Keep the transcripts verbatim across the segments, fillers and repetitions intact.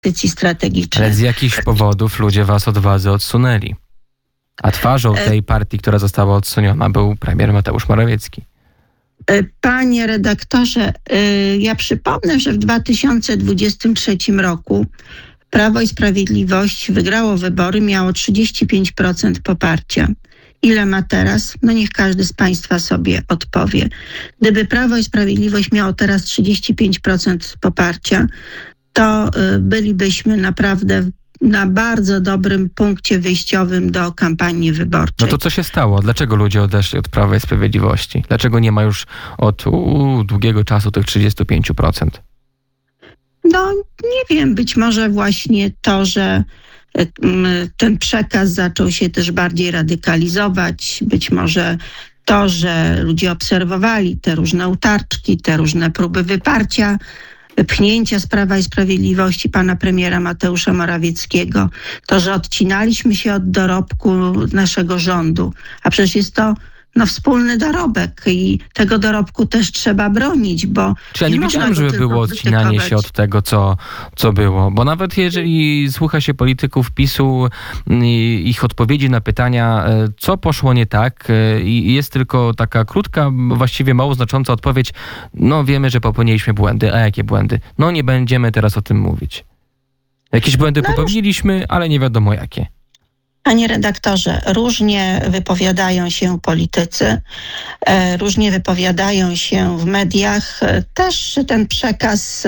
inwestycji strategicznych. Ale z jakichś powodów ludzie was od władzy odsunęli. A twarzą tej partii, która została odsuniona, był premier Mateusz Morawiecki. Panie redaktorze, ja przypomnę, że w dwa tysiące dwudziestym trzecim roku Prawo i Sprawiedliwość wygrało wybory, miało trzydzieści pięć procent poparcia. Ile ma teraz? No niech każdy z Państwa sobie odpowie. Gdyby Prawo i Sprawiedliwość miało teraz trzydzieści pięć procent poparcia, to bylibyśmy naprawdę na bardzo dobrym punkcie wyjściowym do kampanii wyborczej. No to co się stało? Dlaczego ludzie odeszli od Prawa i Sprawiedliwości? Dlaczego nie ma już od u, długiego czasu tych trzydzieści pięć procent? No nie wiem, być może właśnie to, że ten przekaz zaczął się też bardziej radykalizować, być może to, że ludzie obserwowali te różne utarczki, te różne próby wyparcia, pchnięcia z Prawa i Sprawiedliwości pana premiera Mateusza Morawieckiego, to, że odcinaliśmy się od dorobku naszego rządu, a przecież jest to no, wspólny dorobek i tego dorobku też trzeba bronić, bo Czy ja nie, nie wiedziałem, żeby było odcinanie krytykować. się od tego, co, co było, bo nawet jeżeli słucha się polityków PiSu i ich odpowiedzi na pytania, co poszło nie tak, i jest tylko taka krótka, właściwie mało znacząca odpowiedź, no wiemy, że popełniliśmy błędy. A jakie błędy? No nie będziemy teraz o tym mówić. Jakieś błędy no, popełniliśmy, ale nie wiadomo jakie. Panie redaktorze, różnie wypowiadają się politycy, różnie wypowiadają się w mediach. Też ten przekaz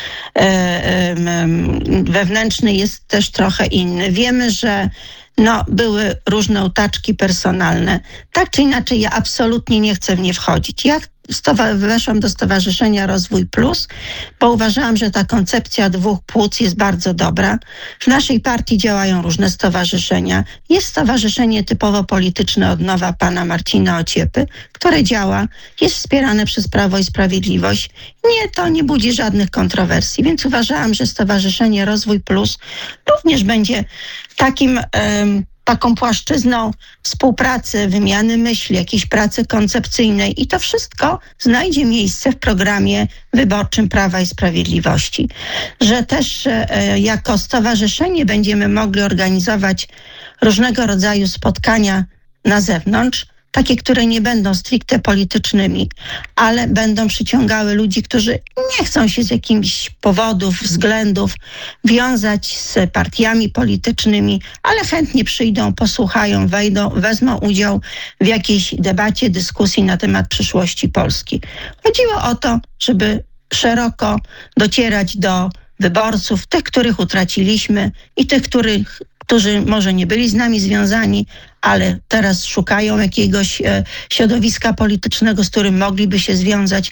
wewnętrzny jest też trochę inny. Wiemy, że no, były różne utarczki personalne. Tak czy inaczej, ja absolutnie nie chcę w nie wchodzić. Ja weszłam do Stowarzyszenia Rozwój Plus, bo uważałam, że ta koncepcja dwóch płuc jest bardzo dobra. W naszej partii działają różne stowarzyszenia. Jest stowarzyszenie typowo polityczne Odnowa pana Marcina Ociepy, które działa, jest wspierane przez Prawo i Sprawiedliwość. Nie, to nie budzi żadnych kontrowersji, więc uważałam, że Stowarzyszenie Rozwój Plus również będzie takim... Um, taką płaszczyzną współpracy, wymiany myśli, jakiejś pracy koncepcyjnej i to wszystko znajdzie miejsce w programie wyborczym Prawa i Sprawiedliwości. Że też e, jako stowarzyszenie będziemy mogli organizować różnego rodzaju spotkania na zewnątrz, takie, które nie będą stricte politycznymi, ale będą przyciągały ludzi, którzy nie chcą się z jakichś powodów, względów wiązać z partiami politycznymi, ale chętnie przyjdą, posłuchają, wejdą, wezmą udział w jakiejś debacie, dyskusji na temat przyszłości Polski. Chodziło o to, żeby szeroko docierać do wyborców, tych, których utraciliśmy i tych, których którzy może nie byli z nami związani, ale teraz szukają jakiegoś e, środowiska politycznego, z którym mogliby się związać.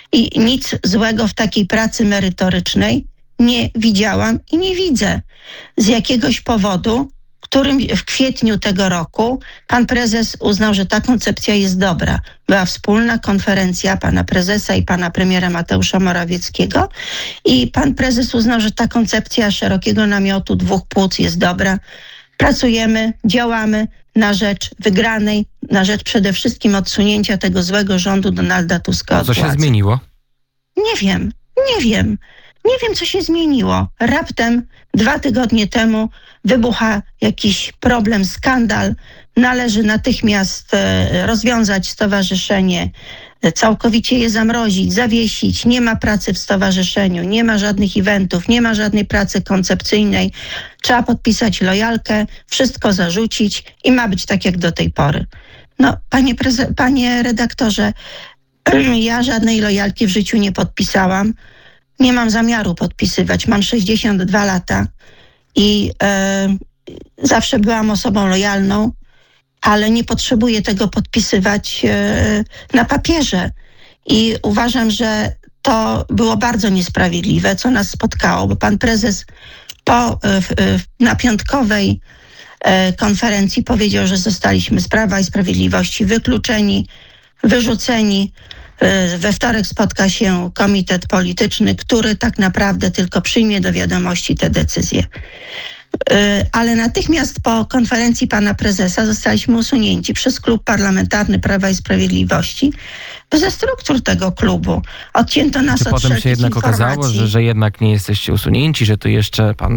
I nic złego w takiej pracy merytorycznej nie widziałam i nie widzę. Z jakiegoś powodu, którym w kwietniu tego roku pan prezes uznał, że ta koncepcja jest dobra. Była wspólna konferencja pana prezesa i pana premiera Mateusza Morawieckiego i pan prezes uznał, że ta koncepcja szerokiego namiotu dwóch płuc jest dobra. Pracujemy, działamy na rzecz wygranej, na rzecz przede wszystkim odsunięcia tego złego rządu Donalda Tuska od władzy. Co się zmieniło? Nie wiem, nie wiem. Nie wiem, co się zmieniło. Raptem dwa tygodnie temu wybucha jakiś problem, skandal. Należy natychmiast rozwiązać stowarzyszenie, całkowicie je zamrozić, zawiesić. Nie ma pracy w stowarzyszeniu, nie ma żadnych eventów, nie ma żadnej pracy koncepcyjnej. Trzeba podpisać lojalkę, wszystko zarzucić i ma być tak jak do tej pory. No, panie, preze- panie redaktorze, ja żadnej lojalki w życiu nie podpisałam. Nie mam zamiaru podpisywać. Mam sześćdziesiąt dwa lata i e, zawsze byłam osobą lojalną, ale nie potrzebuję tego podpisywać e, na papierze. I uważam, że to było bardzo niesprawiedliwe, co nas spotkało, bo pan prezes po, e, e, na piątkowej e, konferencji powiedział, że zostaliśmy z Prawa i Sprawiedliwości wykluczeni, wyrzuceni. We wtorek spotka się komitet polityczny, który tak naprawdę tylko przyjmie do wiadomości te decyzje. Ale natychmiast po konferencji pana prezesa zostaliśmy usunięci przez Klub Parlamentarny Prawa i Sprawiedliwości, ze struktur tego klubu. Odcięto nas Czy od potem się wszelkich jednak okazało, informacji. że, że jednak nie jesteście usunięci, że tu jeszcze pan